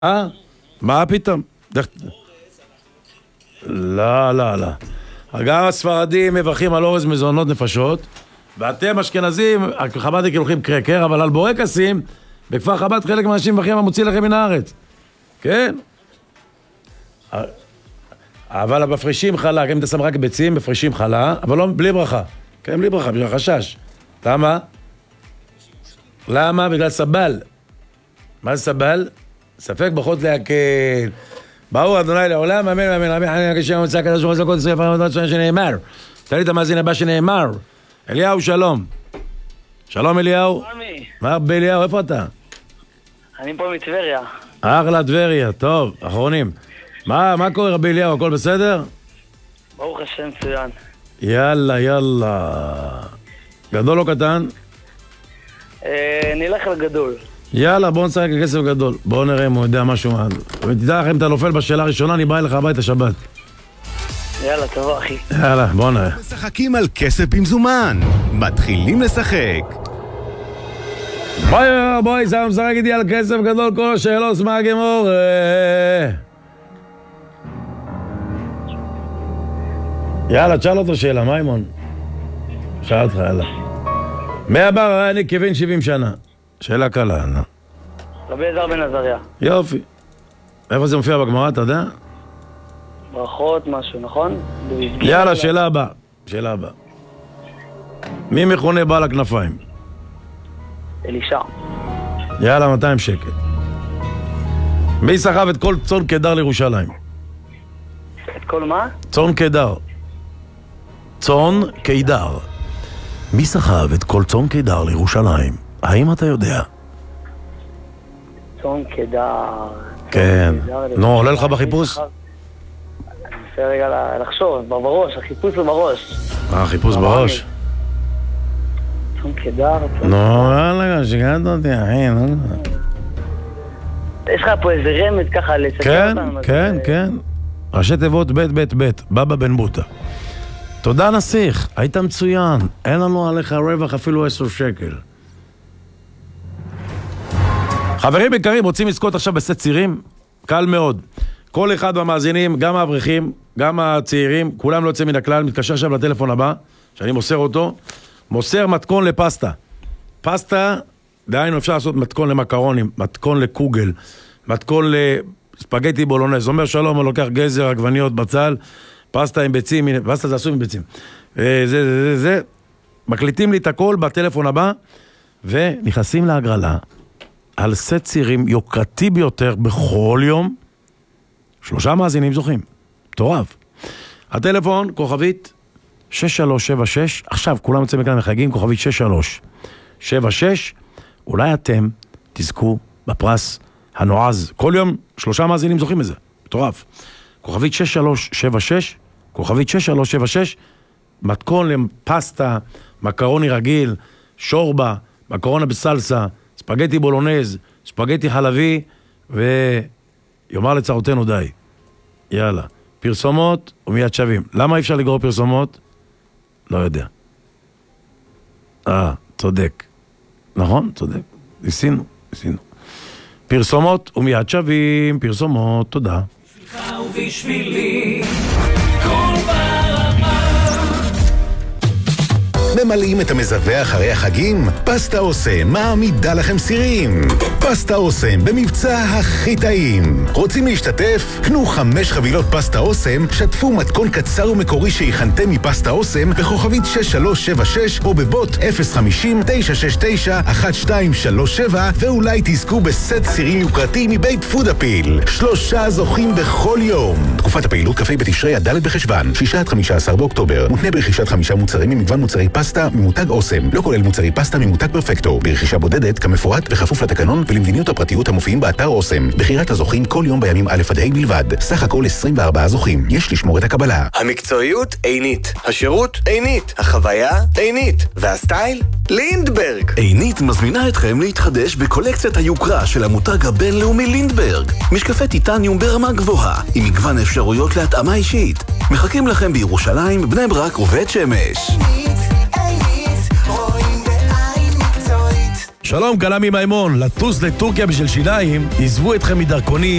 מה פתאום? לא. גם הספרדים מברכים על אורז מזונות נפשות, ואתם אשכנזים, חב"דניקים הולכים קרקר, אבל על בורקסים, בכפר חב"ד חלק מהאנשים מברכים המוציא לכם מן הארץ. כן? אבל בפרישים חלה, אם אתה שם רק ביצים, בפרישים חלה, אבל לא בלי ברכה. כן, בלי ברכה, בגלל חשש. למה? בגלל סבל. מה זה סבל? ספק ברכות להקל. ברוך אדוני לעולם, אמן, אמן, אמן, אני אקשר המצא הקדוש ברוך הוא כל ישראל פרמות שנאמר. תראי את המאזין הבא שנאמר. אליהו, שלום. שלום אליהו. מה אליהו, איפה אתה? אני פה מטבריה. אחלה טבריה, טוב, אחרונים. מה קורה רבי אליהו, הכל בסדר? ברוך השם מצוין. יאללה. גדול או קטן? נלך על גדול. יאללה, בואו נשחק כסף גדול. בואו נראה אם הוא יודע משהו. ותדע לך אם אתה נופל בשאלה הראשונה, אני בא אליך הביתה שבת. יאללה, תבוא אחי. יאללה, בואו נראה. משחקים על כסף במזומן. מתחילים לשחק. בואי, זה משחק איתי על כסף גדול, כל השאלות מהגמור. יאללה, תשאל אותו שאלה, מיימון. שאל אותך, יאללה. מהבר אני כבן 70 שנה. שאלה קלה, נו. רבי עזר בן עזריה. יופי. איפה זה מופיע בגמרא, אתה יודע? ברכות, משהו, נכון? יאללה, שאלה הבאה. מי מכונה בעל הכנפיים? אלישע. יאללה, 200 שקל. מי סחב את כל צאן קדר לירושלים? את כל מה? צאן קדר. צאן קדר. מי סחב את כל צאן קדר לירושלים? האם אתה יודע? צאן קדר. כן. נו, עולה לך בחיפוש? אני רוצה רגע לחשוב, בראש, החיפוש הוא בראש. החיפוש בראש? צאן קדר. נו, יאללה, שיגעת אותי, אחי, נו. יש לך פה איזה רמז ככה לצטט אותנו? כן. ראשי תיבות ב' בבא בן בוטה. תודה נסיך, היית מצוין. אין לנו עליך רווח אפילו 10 שקל. חברים יקרים, רוצים לזכות עכשיו בסט צירים? קל מאוד. כל אחד במאזינים, גם האברכים, גם הצעירים, כולם לא יוצא מן הכלל, מתקשר עכשיו לטלפון הבא, שאני מוסר אותו, מוסר מתכון לפסטה. פסטה, דהיינו אפשר לעשות מתכון למקרונים, מתכון לקוגל, מתכון לספגטי בולונז. אומר שלום, הוא לוקח גזר, עגבניות, בצל, פסטה עם ביצים, פסטה זה עשוי עם ביצים. זה. מקליטים לי את הכל בטלפון הבא, ונכנסים להגרלה על סט צירים יוקרתי ביותר בכל יום. 3 מאזינים זוכים. מטורף. הטלפון, כוכבית 6376, עכשיו כולם יוצאים מכאן מחגים, כוכבית 6376, אולי אתם תזכו בפרס הנועז. כל יום 3 מאזינים זוכים בזה. מטורף. כוכבית 6376, כוכבית 6376, מתכון לפסטה, מקרוני רגיל, שורבה, מקרונה בסלסה, ספגטי בולונז, ספגטי חלבי, ויאמר לצרותינו די. יאללה. פרסומות ומיד שווים. למה אי אפשר לגרור פרסומות? לא יודע. צודק. נכון? צודק. ניסינו. פרסומות ומיד שווים. פרסומות, תודה. בשבילך ובשבילי כל ממלאים את המזווה אחרי החגים? פסטה אוסם מעמידה לכם סירים. פסטה אוסם במבצע הכי טעים. רוצים להשתתף? קנו 5 חבילות פסטה אוסם, שתפו מתכון קצר ומקורי שהכנתם מפסטה אוסם בכוכבית 6376 או בבוט 050-969-1237 ואולי תזכו בסט סירים יוקרתי מבית פודאפיל. 3 זוכים בכל יום. תקופת הפעילות כ"ה בתשרי עד ד' בחשוון, 6-15 באוקטובר. מותנה ברכישת 5 מוצרים ממגוון מוצרי פסטה ממותג אוסם, לא כולל מוצרי פסטה ממותג פרפקטו, ברכישה בודדת כמפורט בכפוף לתקנון ולמדיניות הפרטיות המופיעים באתר אוסם. בחירת הזוכים כל יום בימים א' עד ה' בלבד. סך הכל 24 זוכים. יש לשמור את הקבלה. המקצועיות עינית, השירות עינית, החוויה עינית, והסטייל לינדברג. עינית מזמינה אתכם להתחדש בקולקציית היוקרה של המותג הבינלאומי לינדברג. משקפי טיטניום ברמה גבוהה, עם מגוון אפשרויות להתאמה אישית. מחכים לכם בירושלים, בני ברק ובית שמש. שלום, קלמי מימון. לטוס לטורקיה בשביל שיניים, עזבו אתכם מדרכונים,